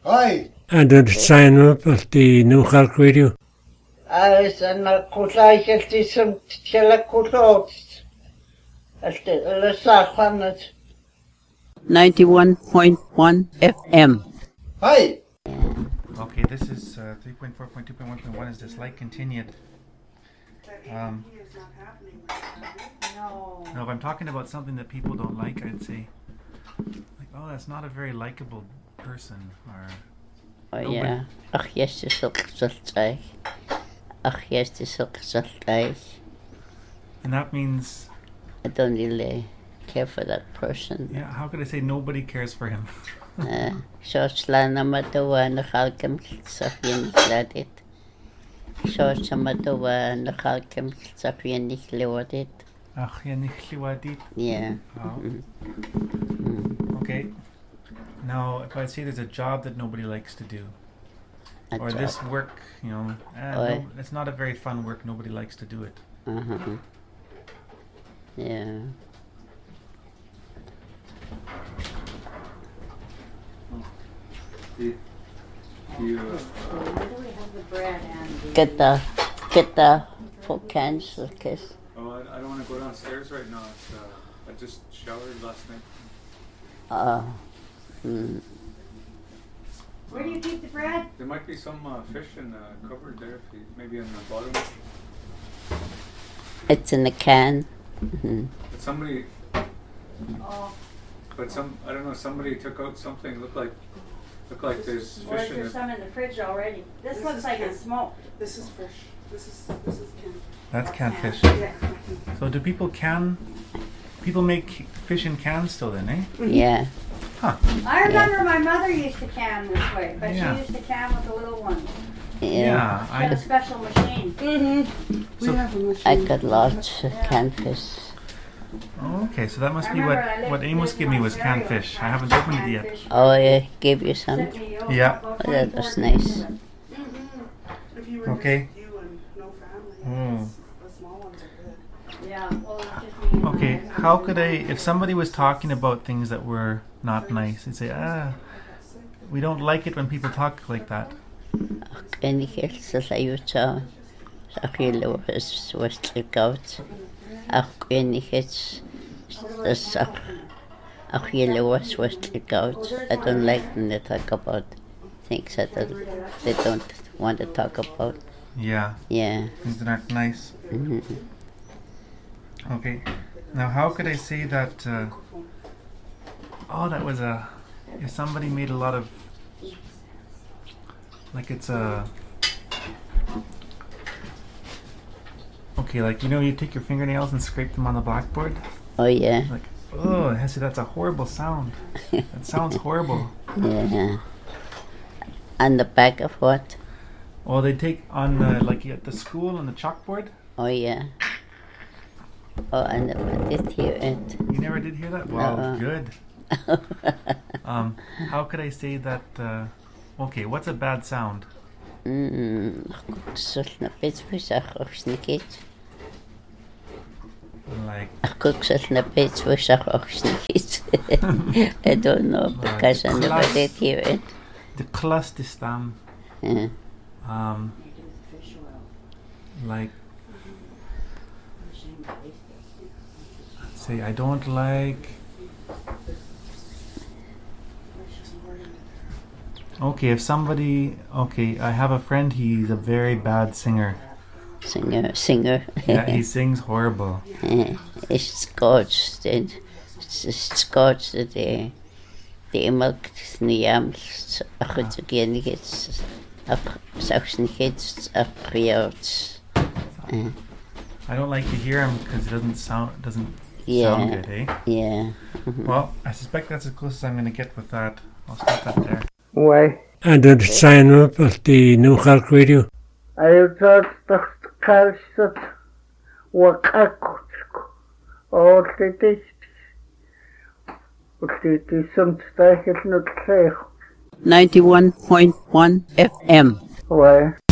Hi. And the sign up of the New York Radio. As an akulaism telekulot. As the Safanet. 91.1 FM. Hi. Okay, this is 3.4.2.1.1 is this light continued. No, if I'm talking about something that people don't like, I'd say, like, oh, that's not a very likable person, or... Oh yeah. Ach, yes, is ook gezegd. Ach, yes, is ook gezegd. And that means... I don't really care for that person. Yeah, how could I say nobody cares for him? Zoals Lana Matawa, nagalkem safien gladit. Zoals Matawa, nagalkem safien nicht lewadit. Ach, ja, nicht lewadit. Yeah. Oh. Okay. Now, if I say there's a job that nobody likes to do, or job. This work, you know, no, it's not a very fun work, nobody likes to do it. Yeah. Get the full cans of kiss. Oh, I don't want to go downstairs right now. I just showered last night. Where do you keep the bread? There might be some fish in the cupboard there, maybe in the bottom. It's in the can. But somebody... Oh. But I don't know, somebody took out something, looked like there's fish in it. Or is there some in the fridge already? This looks like it's smoked. This is fish. This is canned. That's canned fish. Yeah. So do people make fish in cans still then, eh? Yeah. Huh. I remember my mother used to can this way, but she used to can with the little ones. Yeah. She had a special machine. We have a machine. I got lots of canned fish. Oh, okay, so that must be what Amos gave me was canned fish. I haven't opened it yet. Oh, yeah, gave you some? Yeah. Oh, that was nice. Okay. Yeah. Okay, how could if somebody was talking about things that were not nice, they'd say, we don't like it when people talk like that. En ik heb ze zo, zag je was te koud. Ach, en ik heb ze ach je was te koud. I don't like when they talk about things that they don't want to talk about. Yeah. Yeah. Things that aren't nice. Okay. Now, how could I say that? That was if somebody made a lot of, like it's a. Okay, like you take your fingernails and scrape them on the blackboard. Oh yeah. Like, oh, Hessie, that's a horrible sound. That sounds horrible. Yeah. And the back of what? Oh, they take on like at the school on the chalkboard. Oh yeah. Oh, I never did hear it. You never did hear that? Wow, good. How could I say that? Okay, what's a bad sound? Like. I don't know because I never did hear it. The klastistam. Yeah. Like. Say I don't like. Okay, if somebody. Okay, I have a friend. He's a very bad singer. Singer. Yeah, he sings horrible. It's Scotch. It's Scotch that they milk niams. Goed again, it's I don't like to hear him because it doesn't sound good, eh? Yeah. Well, I suspect that's as close as I'm going to get with that. I'll stop that there. Why? And the sign up of the New York Radio. I thought the calcet all the days. But it is some style not clear. 91.1 FM. Why?